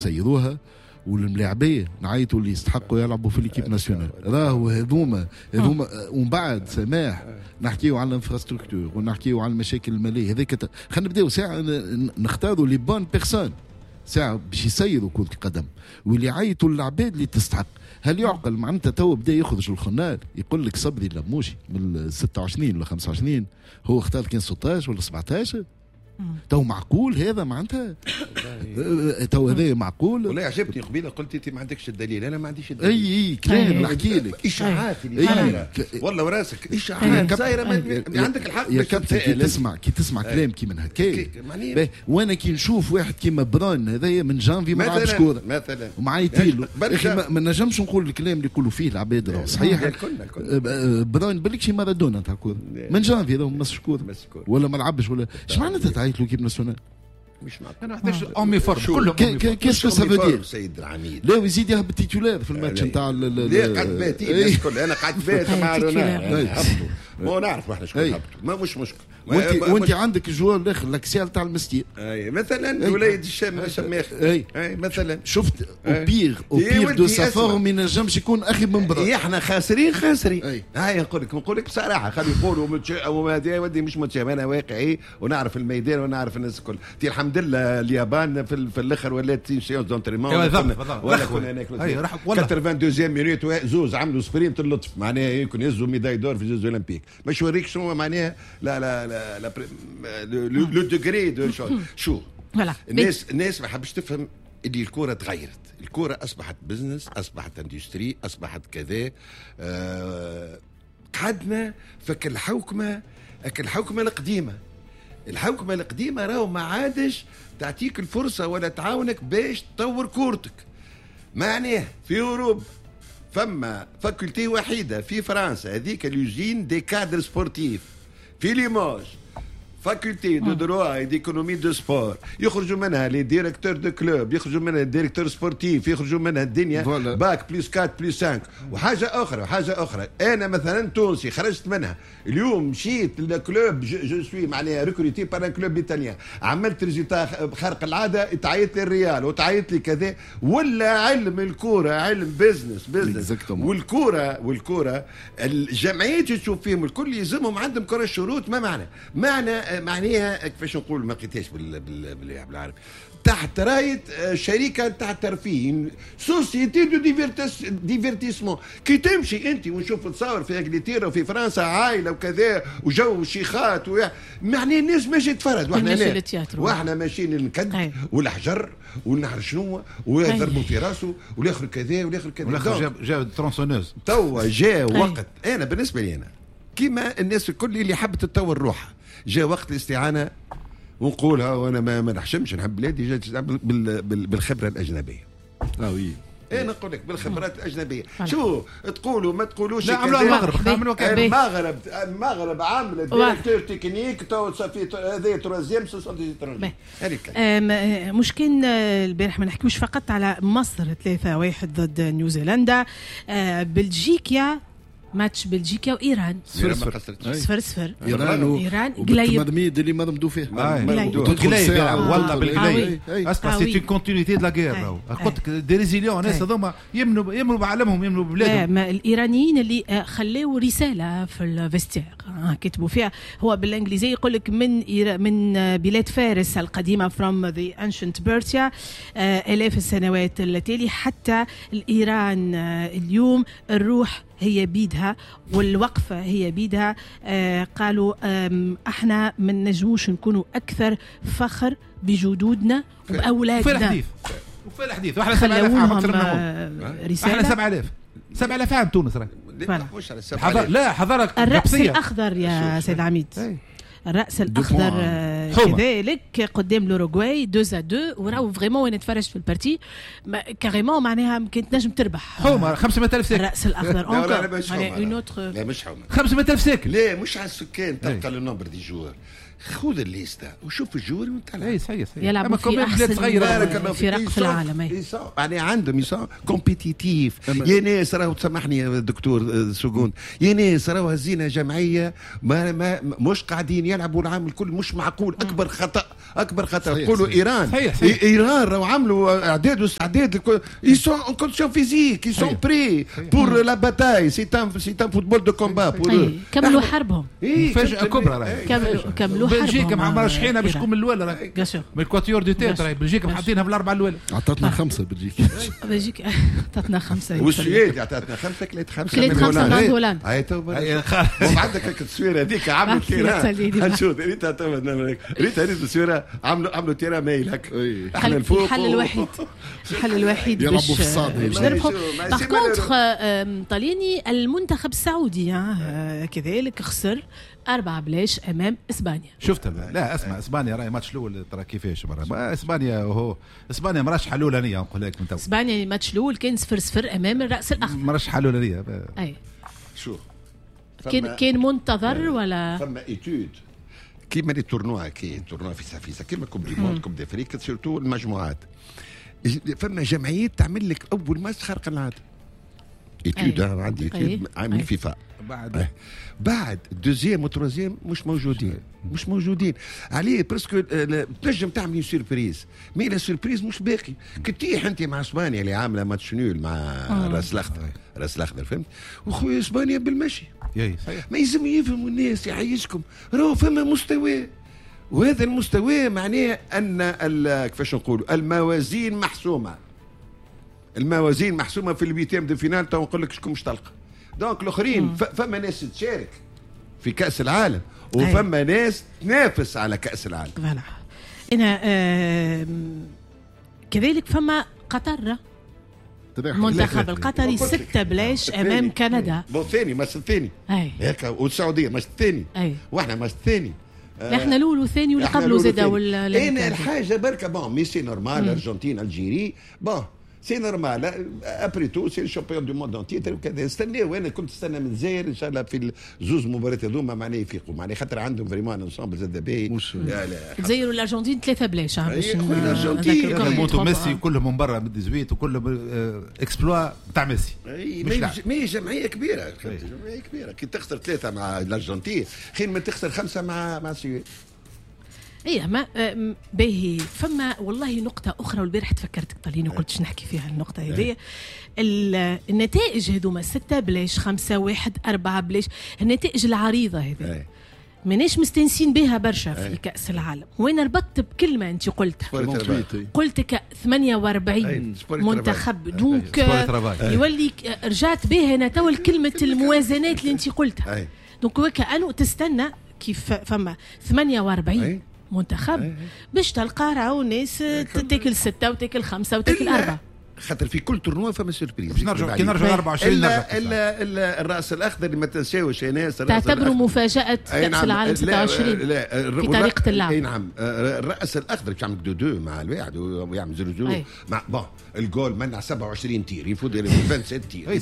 سيروها والملاعبيه نعيطوا اللي يستحقوا يلعبوا في ليكيب ناسيونال راهو هذوما ومن بعد سماح نحكيو على الانفراستركتور ونحكيو على المشاكل الماليه هذيك خلينا نبداو ساعه نختاروا لي بون بيرسون ساعه باش يسيروا كرة القدم واللي يعيطوا للعباد اللي تستحق. هل يعقل معناتها تو بدا يخرج الخنال يقول لك صبري لموشي من 26 ولا 25 هو اختار كان 16 ولا 17 تو معقول هذا معناتها تو هذا معقول. والله عجبتني قبيله قلت انت ما عندكش الدليل انا ما عنديش الدليل. اي كلام نحكي لك اشاعات اللي صايره والله وراسك اشاعات صايره عندك الحق يا كابتن كي تسمع كلام كي من هكايا وانا كي نشوف واحد كيما برون هذايا من جانفي ما لعبش كوره مثلا ومعيطيلو ما نجمش نقول الكلام اللي يقولوا فيه العباد صحيح برون بالك شي مارادونا تاع كوره من جانفي هذا مش كوره ولا ما لعبش ولا اش معناتها تعيط له كيب ناسيونال مش معقول. انا نحتاج امي فورم كلهم كيسكو سافودير سيد العميد لا ويزيد يهبط تيتولار في الماتش نتاع لا قعدت باتين الناس الكل انا قعدت بات مع رونالدو ما نعرف احنا شكون هبطوا ما مش مشكل وانت عندك الجوار الاخر لاكسيال تاع المستير مثلا وليد الشام شماخ مثلا شفت اوبير دو سافور ما ينجمش يكون اخي من برا احنا خاسرين هاي نقول لك بصراحه خلي يقولوا ودي مش متشائم انا واقعي ونعرف الميدان ونعرف الناس الكل الحمد لله اليابان في الاخر ولات سيونس دونتريمون ولا كنا هناك 82 مينوت زوز عملوا سبرينت اللطف معناها يكون يهزوا ميداي دور في جوز اولمبيك باش يوريك شنو معناها لا لو دوغري دو شو الناس ما حبش تفهم اللي الكرة تغيرت. الكرة أصبحت بزنس أصبحت اندستري أصبحت كذا قعدنا فك الحوكمة القديمة راهو ما عادش تعطيك الفرصة ولا تعاونك باش تطور كورتك. معناه في أوروبا فما فاكولتي وحيدة في فرنسا هذيك اليوزين دي كادر سبورتيف في ليموج فاكولتي دو دروا اي ديكونومي دو سبور يخرجوا منها لي ديريكتور دو كلوب يخرجوا منها ديريكتور سبورتيف يخرجوا منها الدنيا باك بلس 4 بلس 5 وحاجه اخرى انا مثلا تونسي خرجت منها اليوم مشيت للكلوب جو سوي معناها ريكروتي بار ان كلوب ايطاليان عملت ريزولتا خارق العاده تعيط لي الريال وتعيط لي كذا ولا علم الكوره علم بزنس والكوره الجمعيات تشوف فيهم الكل يلزمهم عندهم كره الشروط ما معناها كيفاش نقول ما لقيتهاش بالعربي تحت رايه شركه تاع ترفيه سوسيتي دو ديفيرتيسمون كي تمشي انت ونشوف تصور في انجلترا وفي فرنسا عائله وكذا وجو شيخات معني الناس ماشي تتفرج واحنا ماشيين الكد والحجر والنحر شنو ويضربوا في راسه والاخر كذا والاخر جاب ترونسونوز توا جاء وقت انا بالنسبه لي انا كيما الناس الكل اللي حبت تطور روحها جاء وقت الاستعانه ونقولها وانا ما نحشمش نحب بلادي جات بالخبره الاجنبيه. وي انا نقول لك بالخبرات الاجنبيه شو تقولوا ما تقولوش لا عملوا المغرب عامله ديريكتور تكنيك تو صافي هذا تروازيام مش كان البارح ما نحكيوش فقط على مصر 3-1 ضد نيوزيلندا بلجيكا ماتش بلجيكا وايران 0-0 ايران قليب اللي ما ضمدوا فيه قليب والله بالقليب اسمع سي اون كونتينيتي دو لا غير قلت لك دي ريزيليون ناس هذوما يمنوا بعلمهم يمنوا ببلادهم الايرانيين اللي خلوا رساله في الفيستير كتبوا فيها هو بالانجليزيه يقول لك من بلاد فارس القديمه from the ancient Persia الاف السنوات التالي حتى الايران اليوم الروح هي بيدها والوقفة هي بيدها. قالوا احنا ما نجموش نكونوا أكثر فخر بجدودنا وبأولادنا وفي الحديث واحنا 7000 عام أكثر منهم رسالة 7000 عام تونس لا حضارة الرأس الأخضر يا سيد عميد الرأس الأخضر كذلك قدام الأوروغواي 2-2 وراو فريمون وين نتفرج في البارتي كاريمون معناها ممكن تنجم تربح حومة 500000 ساكن الرأس الأخضر لا مش حومة 500000 ساكن لا مش على السكان تبقى النمبر دي جوار خذ الليسته وشوف الجوري وانت اي صحيح يلعبوا في احسن فرق في العالم. يعني عندهم يسون كومبيتيتيف. يا ناس راهو تسامحني يا دكتور سجون، يا ناس راهو هزينا جمعيه ما مش قاعدين يلعبوا العام الكل. مش معقول. اكبر خطا تقولوا ايران. ايران راهو عملوا اعداد واستعداد يسون اون كونديسيون فيزيك يسون بري بور لا باتاي. سي تان فوتبول دو كومبا بور كملوا حربهم. مفاجاه كبرى راهي. كملوا حربهم. بلجيكا معمره شحينه باش تكون من الاولى راهي من الكواتيور دو تيت راهي. بلجيكا محطينها في الاربعه الاولى. عطاتنا 5 بلجيكا عطاتنا 5 والسويد عطاتنا 5 كليت 5 من هولندا. هاي تو عندك التصويره هذيك عملوا تيران. نشوف ريت التصويره عملوا تيران مايل هك. احنا الفوق الحل الوحيد يلعبوا في الصاد. باغ كونتخ طاليني المنتخب السعودي كذلك خسر 4-0 امام اسبانيا. شفت لا اسمع اسبانيا راهي ماتش الاول ترى كيفاش برا اسبانيا مرشحه الاولانيه نقول لك من تو. اسبانيا الماتش الاول كان 0-0 امام الراس الاخضر. مرشحه الاولانيه. اي شوف كان منتظر ولا فما ايتود كيما لي تورنوا في كيما كوب دي موند كوب دافريك سيرتو المجموعات. فما جمعيات تعمل لك اول ماتش خارق العاده. ايتود عندي ايتود عامل فيفا. بعد الدوزيام والتروزيام مش موجودين عليه برسكو تنجم تعمل سيربريز. مي لا سيربريز مش باقي. كتيح انت مع اسبانيا اللي عامله ماتش نول مع راس الاخضر فهمت. وخويا اسبانيا بالمشي. ما يلزم يفهموا الناس يعيشكم راهو فما مستوى. وهذا المستوى معناه ان كيفاش نقولوا الموازين محسومه في البيتام دو فينال. تو نقول لك شكون مش تلقى. دونك الاخرين فما ناس تشارك في كاس العالم وفما ناس تنافس على كاس العالم. فوالا انا كذلك فما قطر المنتخب القطري 6-0 امام كندا. ثاني ماتش الثاني هيك والسعوديه ماتش الثاني واحنا ماتش الثاني. احنا الاول والثاني واللي قبله زاده ولا انا الحاجه بركه بون مي سي نورمال. الارجنتين الجيري بون سي نورمال ابري تو سي الشامبيون دو موند تيتر وكذا. استناو انا كنت استنى من الجزائر ان شاء الله في الزوز مباريات هذوما معناه يفيقوا معناه خاطر عندهم فريمون انسامبل زاد باهي. الجزائر والارجنتين 3-0 باش الارجنتين موتو ميسي كلهم من برا من 18 وكلهم اكسبلوا تاع ميسي. مي جمعيه كبيره كي تخسر 3 مع الارجنتين خير من تخسر 5 مع السويد. ايه ما باهي. فما والله نقطة أخرى والبارح تفكرتك طاليني وقلتش نحكي فيها النقطة هذه. النتائج هذوما 6-0 5-1 4-0 النتائج العريضة هذه ماناش مستنسين بها برشا في كأس العالم. وين ربطت بكلمة أنت قلت 48 منتخب دونك يولي رجعت بها أنا تو كلمة الموازنات اللي أنت قلتها. دونك وكأنه تستنى كيف فما 48 منتخب باش تلقى راهو ناس تاكل 6 وتاكل 5 وتاكل 4. خاطر في كل تورنوا فما سيربريز. كي نرجع 24 الا الراس الاخضر اللي ما تنساوش يا ناس. تعتبروا مفاجاه كاس العالم 26 في طريقه اللعب. اي نعم الراس الاخضر باش يعمل دو مع الواحد ويعمل 0-0 مع بون الجول منع 27 تير يفوت 27 تير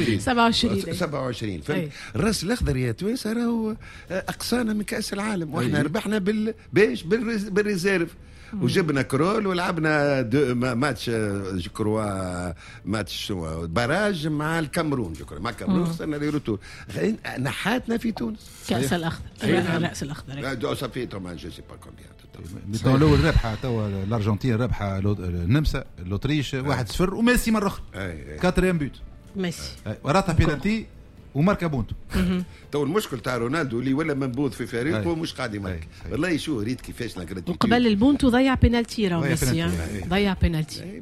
27 فهمت. الراس الاخضر يا توانسه راهو اقصانا من كاس العالم واحنا ربحنا بالريزيرف وجبنا كرول ولعبنا ماتش جكروا ماتش باراج مع الكاميرون مع الكاميرون خسرنا لي روتور. نحاتنا في تونس كاس الاخضر الراس الاخضر لا دو صافي تومان جو سي با كومبيان. تو الاول ربحه تو الارجنتين ربحه النمسا الاوتريش 1-0 وميسي مره اخرى 4 بوت ميسي وراتها بينالتي وماركا بونتو. تو المشكل تاع رونالدو اللي ولا منبوذ في فريقه مش قاعد يمارك. والله شو ريت كيفاش نقرا وقبل البونتو ضيع بينالتي راهو ميسي ضيع بينالتي.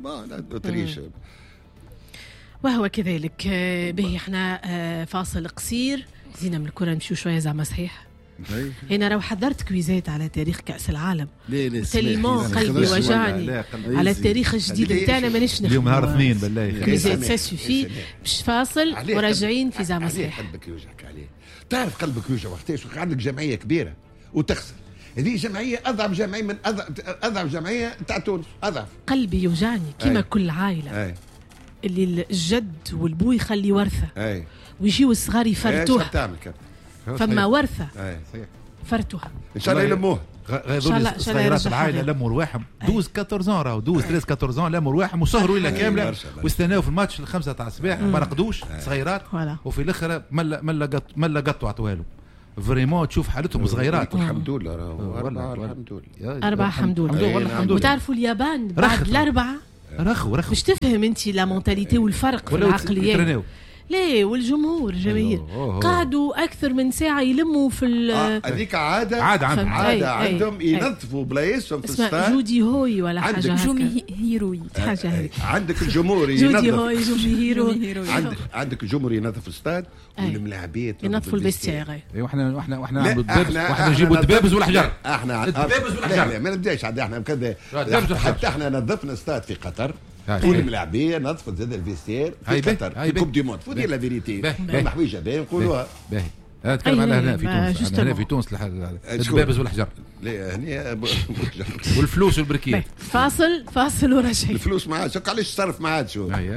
وهو كذلك. به احنا فاصل قصير زينا من الكره نمشيو شويه زعما صحيح. هنا راهو حضرت كويزات على تاريخ كأس العالم. تليمون قلبي وجعني على التاريخ الجديد نتاعنا مانيش نخدم اليوم نهار اثنين بالله كويزات ساسوفي باش فاصل وراجعين في زعما صحيح. قلبك يوجعك عليه. تعرف قلبك يوجع وقتاش عندك جمعيه كبيره وتخسر. هذه جمعيه اضعف جمعيه من اضعف جمعيه تاع تونس. اضعف قلبي يوجعني كيما كل عائله اللي الجد والبوي يخلي ورثه ويجيو الصغار يفرتوها. فما ورثه فرتوها ان شاء الله يلموها. غير صغيرات العائله لموا رواحهم 12 14 راهو 12 13 14 لموا رواحهم وسهروا الى كامله واستناو في الماتش الخمسة تاع الصباح ما رقدوش صغيرات وفي الاخر ملا قطوا عطوها له فريمون تشوف حالتهم صغيرات. الحمد لله راهو أربعة الحمد لله. وتعرفوا اليابان بعد الأربعة رخوا مش تفهم انت لا مونتاليتي والفرق في العقليات. ليه والجمهور جماهير قعدوا اكثر من ساعه يلموا في هذيك عاده عندهم ينظفوا بلايصهم في الاستاد. جودي هوي ولا حاجه جومي هيروي حاجه هذيك. عندك الجمهور جودي هوي جومي هيروي. عندك الجمهور ينظف الاستاد والملاعبيات ينظفوا الفيستير. واحنا نجيبوا الدبابز والحجر. احنا الدبابز والحجر ما نبداش احنا كذا. حتى احنا نظفنا الاستاد في قطر والملاعبيه نظفت زاد الفيستير في قطر في كوب دي موند. فودي لا فيريتي ما حويجه باهي نقولوها. نتكلم على هنا في تونس. هنا في تونس الدبابز والحجر هنا والفلوس والبركيات. فاصل ورجعي. الفلوس ما عادش علاش الصرف ما عادش.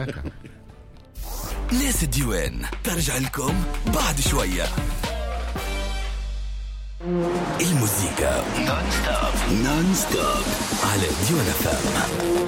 ناس الديوان ترجع لكم بعد شويه. الموسيقى نون ستوب على ديوان FM.